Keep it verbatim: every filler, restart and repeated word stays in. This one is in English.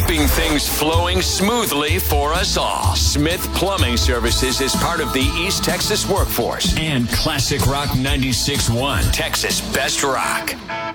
keeping things flowing smoothly for us all. Smith Plumbing Services is part of the East Texas workforce. And Classic Rock ninety-six point one, Texas Best Rock.